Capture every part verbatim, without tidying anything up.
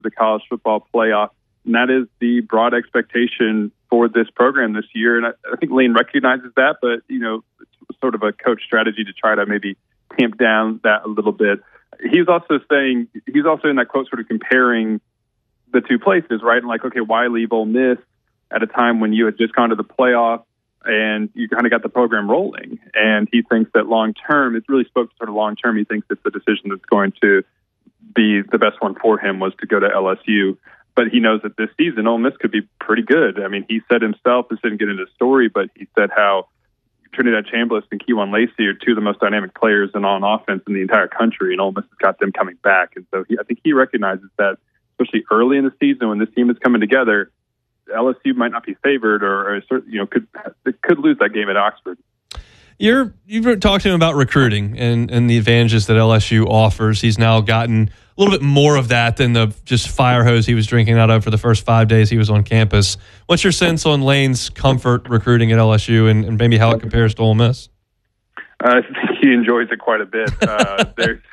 the college football playoff. And that is the broad expectation for this program this year. And I, I think Lane recognizes that, but, you know, it's sort of a coach strategy to try to maybe tamp down that a little bit. He's also saying, he's also in that quote sort of comparing the two places, right? And like, okay, why leave Ole Miss at a time when you had just gone to the playoff and you kind of got the program rolling? And he thinks that long term, it really spoke to sort of long term. He thinks it's the decision that's going to be the best one for him was to go to L S U. But he knows that this season, Ole Miss could be pretty good. I mean, he said himself, this didn't get into the story, but he said how Trinidad Chambliss and Kewan Lacey are two of the most dynamic players in on offense in the entire country, and Ole Miss has got them coming back. And so he, I think he recognizes that, especially early in the season when this team is coming together, L S U might not be favored, or, or you know, could could lose that game at Oxford. You're you've talked to him about recruiting and, and the advantages that L S U offers. He's now gotten a little bit more of that than the just fire hose he was drinking out of for the first five days he was on campus. What's your sense on Lane's comfort recruiting at L S U and, and maybe how it compares to Ole Miss? Uh, I think he enjoys it quite a bit. Uh, there's,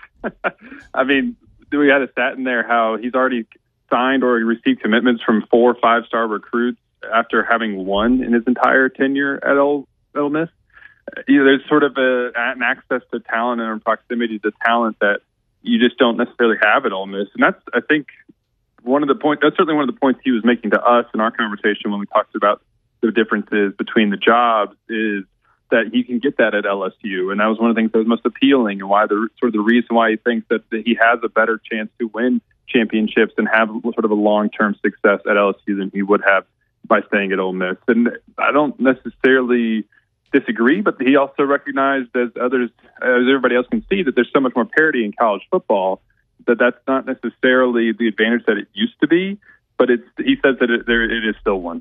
I mean, we had a stat in there how he's already signed or received commitments from four five-star recruits after having one in his entire tenure at Ole, Ole Miss. You know, there's sort of a, an access to talent and a proximity to talent that you just don't necessarily have at Ole Miss. And that's, I think, one of the points, that's certainly one of the points he was making to us in our conversation when we talked about the differences between the jobs, is that he can get that at L S U. And that was one of the things that was most appealing, and why the sort of the reason why he thinks that, that he has a better chance to win championships and have sort of a long-term success at L S U than he would have by staying at Ole Miss. And I don't necessarily disagree, but he also recognized, as others, as everybody else can see, that there's so much more parity in college football that that's not necessarily the advantage that it used to be, but it's, he says that it, there, it is still one.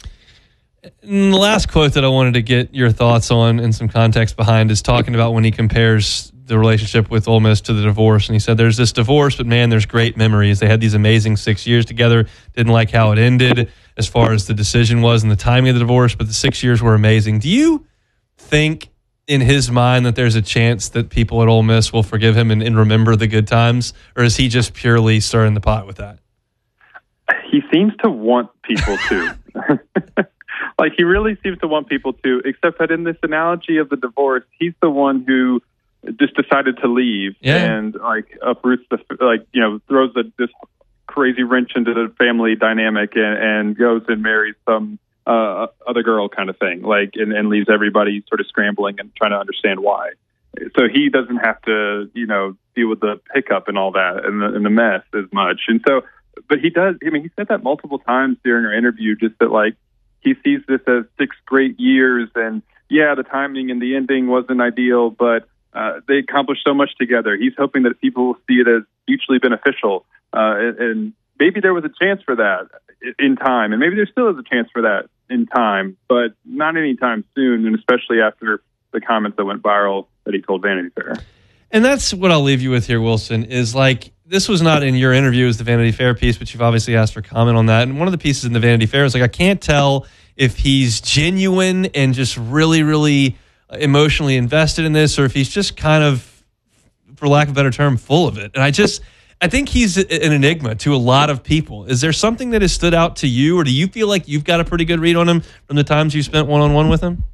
And the last quote that I wanted to get your thoughts on and some context behind is talking about when he compares the relationship with Ole Miss to the divorce. And he said, there's this divorce, but man, there's great memories. They had these amazing six years together. Didn't like how it ended as far as the decision was and the timing of the divorce, but the six years were amazing. Do you think in his mind that there's a chance that people at Ole Miss will forgive him and, and remember the good times? Or is he just purely stirring the pot with that? He seems to want people to. Like, he really seems to want people to, except that in this analogy of the divorce, he's the one who just decided to leave yeah. and, like, uproots the, like, you know, throws the, this crazy wrench into the family dynamic and, and goes and marries some uh, other girl kind of thing, like, and, and leaves everybody sort of scrambling and trying to understand why. So he doesn't have to, you know, deal with the hiccup and all that and the, and the mess as much. And so, but he does, I mean, he said that multiple times during our interview, just that, like, he sees this as six great years, and yeah, the timing and the ending wasn't ideal, but uh, they accomplished so much together. He's hoping that people will see it as mutually beneficial, uh, and, and maybe there was a chance for that in time, and maybe there still is a chance for that in time, but not anytime soon, and especially after the comments that went viral that he told Vanity Fair. And that's what I'll leave you with here, Wilson, is like, this was not in your interview as the Vanity Fair piece, but you've obviously asked for comment on that. And one of the pieces in the Vanity Fair is like, I can't tell if he's genuine and just really, really emotionally invested in this, or if he's just kind of, for lack of a better term, full of it. And I just, I think he's an enigma to a lot of people. Is there something that has stood out to you, or do you feel like you've got a pretty good read on him from the times you spent one-on-one with him?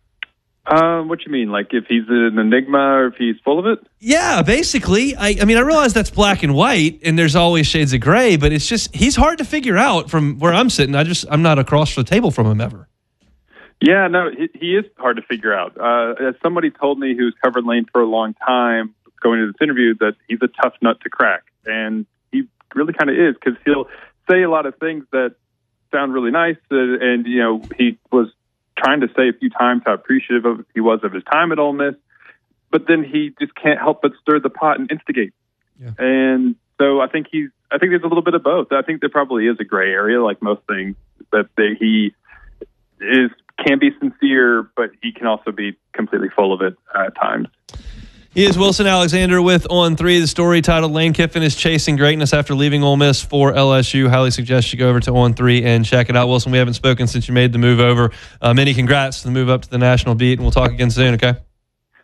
Um, what you mean? Like if he's an enigma or if he's full of it? Yeah, basically. I, I mean, I realize that's black and white and there's always shades of gray, but it's just, he's hard to figure out from where I'm sitting. I just, I'm not across the table from him ever. Yeah, no, he, he is hard to figure out. Uh, as somebody told me who's covered Lane for a long time going into this interview, that he's a tough nut to crack. And he really kind of is, because he'll say a lot of things that sound really nice. Uh, and, you know, he was trying to say a few times how appreciative of he was of his time at Ole Miss, but then he just can't help but stir the pot and instigate. Yeah. And so I think he's, I think there's a little bit of both. I think there probably is a gray area, like most things, that they, he is, can be sincere, but he can also be completely full of it at times. He is Wilson Alexander with On three, the story titled Lane Kiffin is Chasing Greatness After Leaving Ole Miss for L S U. Highly suggest you go over to On three and check it out. Wilson, we haven't spoken since you made the move over. Uh, many congrats to the move up to the national beat, and we'll talk again soon, okay?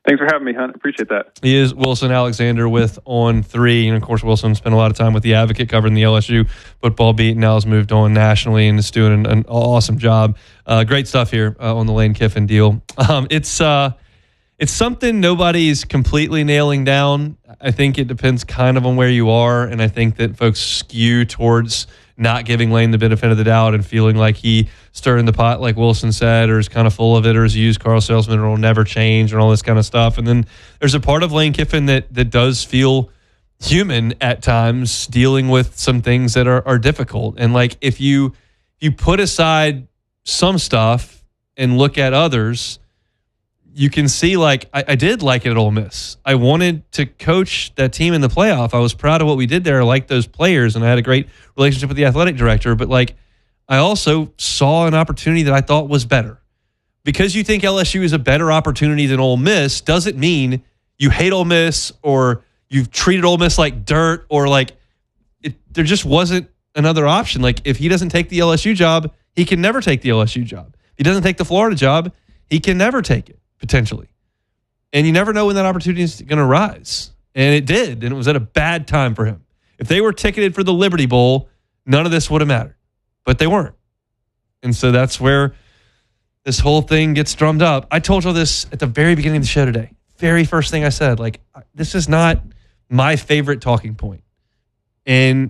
Thanks for having me, Hunt. Appreciate that. He is Wilson Alexander with On three. And, of course, Wilson spent a lot of time with The Advocate covering the L S U football beat, and now has moved on nationally and is doing an, an awesome job. Uh, great stuff here uh, on the Lane Kiffin deal. Um, it's uh, it's something nobody's completely nailing down. I think it depends kind of on where you are, and I think that folks skew towards not giving Lane the benefit of the doubt and feeling like he stirring the pot, like Wilson said, or is kind of full of it, or is a used car salesman, or will never change, and all this kind of stuff. And then there's a part of Lane Kiffin that that does feel human at times, dealing with some things that are, are difficult. And like if you if you put aside some stuff and look at others, you can see like I, I did like it at Ole Miss. I wanted to coach that team in the playoff. I was proud of what we did there. I liked those players, and I had a great relationship with the athletic director. But like, I also saw an opportunity that I thought was better. Because you think L S U is a better opportunity than Ole Miss doesn't mean you hate Ole Miss or you've treated Ole Miss like dirt, or like it, there just wasn't another option. Like if he doesn't take the L S U job, he can never take the L S U job. If he doesn't take the Florida job, he can never take it. Potentially. And you never know when that opportunity is going to rise. And it did. And it was at a bad time for him. If they were ticketed for the Liberty Bowl, none of this would have mattered. But they weren't. And so that's where this whole thing gets drummed up. I told you this at the very beginning of the show today. Very first thing I said, like, this is not my favorite talking point. And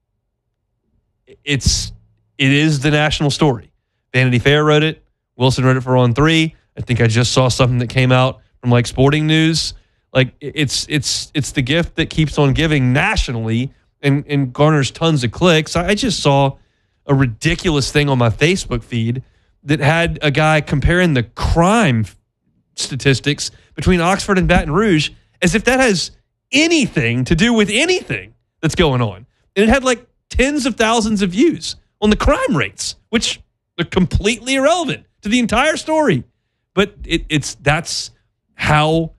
it's, it is the national story. Vanity Fair wrote it. Wilson wrote it for On three. I think I just saw something that came out from like Sporting News. Like it's it's it's the gift that keeps on giving nationally and, and garners tons of clicks. I just saw a ridiculous thing on my Facebook feed that had a guy comparing the crime statistics between Oxford and Baton Rouge as if that has anything to do with anything that's going on. And it had like tens of thousands of views on the crime rates, which are completely irrelevant to the entire story. But it, it's that's how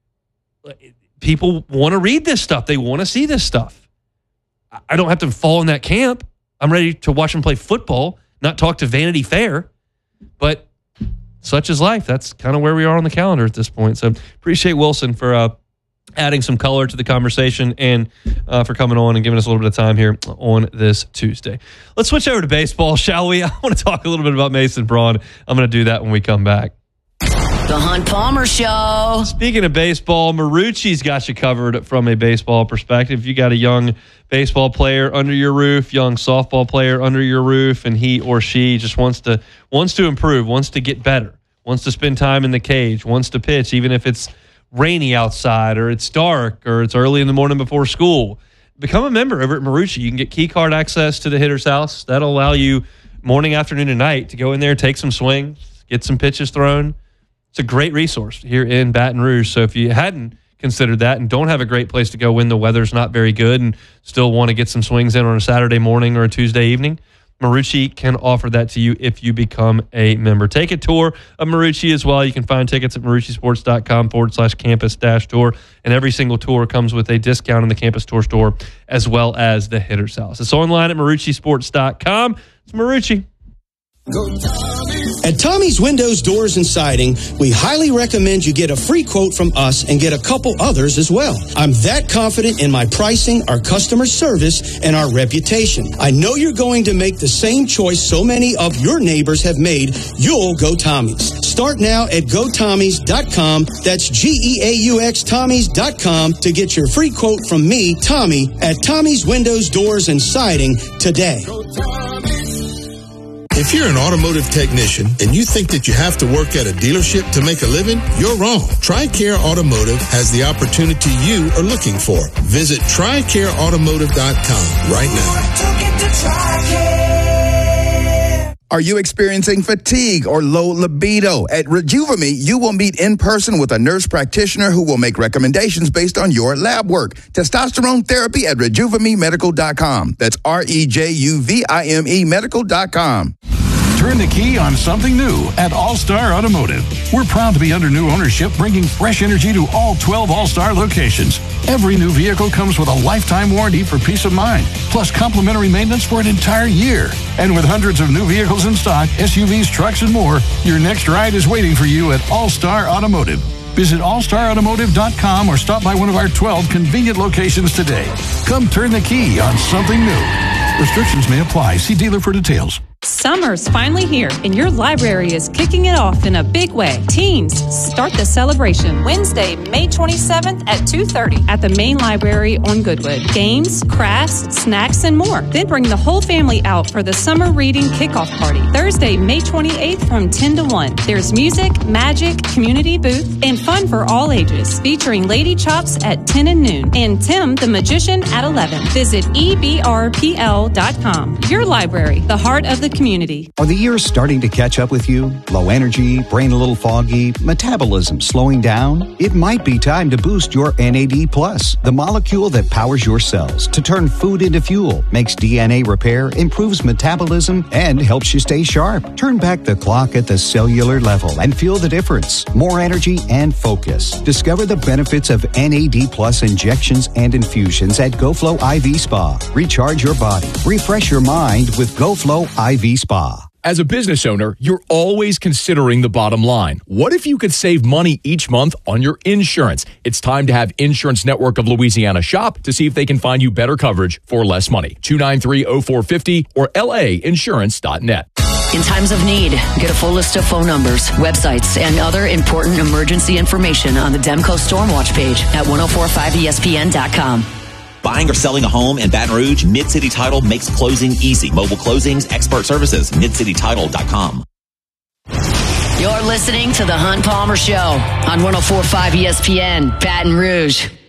people want to read this stuff. They want to see this stuff. I don't have to fall in that camp. I'm ready to watch them play football, not talk to Vanity Fair. But such is life. That's kind of where we are on the calendar at this point. So appreciate Wilson for uh, adding some color to the conversation and uh, for coming on and giving us a little bit of time here on this Tuesday. Let's switch over to baseball, shall we? I want to talk a little bit about Mason Braun. I'm going to do that when we come back. The Hunt Palmer Show. Speaking of baseball, Marucci's got you covered from a baseball perspective. If you got a young baseball player under your roof, young softball player under your roof, and he or she just wants to wants to improve, wants to get better, wants to spend time in the cage, wants to pitch, even if it's rainy outside or it's dark or it's early in the morning before school, become a member over at Marucci. You can get key card access to the hitter's house. That'll allow you morning, afternoon, and night to go in there, take some swings, get some pitches thrown. It's a great resource here in Baton Rouge. So if you hadn't considered that and don't have a great place to go when the weather's not very good and still want to get some swings in on a Saturday morning or a Tuesday evening, Marucci can offer that to you if you become a member. Take a tour of Marucci as well. You can find tickets at maruccisports.com forward slash campus dash tour. And every single tour comes with a discount in the campus tour store as well as the hitter's house. It's online at maruccisports dot com. It's Marucci. At Tommy's Windows, Doors, and Siding, we highly recommend you get a free quote from us and get a couple others as well. I'm that confident in my pricing, our customer service, and our reputation. I know you're going to make the same choice so many of your neighbors have made. You'll go Tommy's. Start now at go tommys dot com. That's G E A U X Tommys dot com to get your free quote from me, Tommy, at Tommy's Windows, Doors, and Siding today. If you're an automotive technician and you think that you have to work at a dealership to make a living, you're wrong. TRICARE Automotive has the opportunity you are looking for. Visit tri care automotive dot com right now. Are you experiencing fatigue or low libido? At Rejuvame, you will meet in person with a nurse practitioner who will make recommendations based on your lab work. Testosterone therapy at rejuvame medical dot com. That's R E J U V I M E medical dot com. Turn the key on something new at All-Star Automotive. We're proud to be under new ownership, bringing fresh energy to all twelve All-Star locations. Every new vehicle comes with a lifetime warranty for peace of mind, plus complimentary maintenance for an entire year. And with hundreds of new vehicles in stock, S U Vs, trucks, and more, your next ride is waiting for you at All-Star Automotive. Visit all star automotive dot com or stop by one of our twelve convenient locations today. Come turn the key on something new. Restrictions may apply. See dealer for details. Summer's finally here, and your library is kicking it off in a big way. Teens, start the celebration Wednesday, May twenty-seventh at two thirty at the main library on Goodwood. Games, crafts, snacks, and more. Then bring the whole family out for the summer reading kickoff party. Thursday, May twenty-eighth from ten to one. There's music, magic, community booth, and fun for all ages, featuring Lady Chops at ten and noon and Tim the Magician at eleven. Visit E B R P L dot com. Your library, the heart of the community. Are the years starting to catch up with you? Low energy, brain a little foggy, metabolism slowing down? It might be time to boost your N A D plus, the molecule that powers your cells to turn food into fuel, makes D N A repair, improves metabolism, and helps you stay sharp. Turn back the clock at the cellular level and feel the difference. More energy and focus. Discover the benefits of N A D plus injections and infusions at GoFlow I V Spa. Recharge your body. Refresh your mind with GoFlow I V Spa. As a business owner, you're always considering the bottom line. What if you could save money each month on your insurance? It's time to have Insurance Network of Louisiana shop to see if they can find you better coverage for less money. two nine three, oh four five oh or L A insurance dot net. In times of need, get a full list of phone numbers, websites, and other important emergency information on the Demco Stormwatch page at ten forty-five E S P N dot com. Buying or selling a home in Baton Rouge, Mid-City Title makes closing easy. Mobile closings, expert services, mid city title dot com. You're listening to The Hunt Palmer Show on ten forty-five E S P N, Baton Rouge.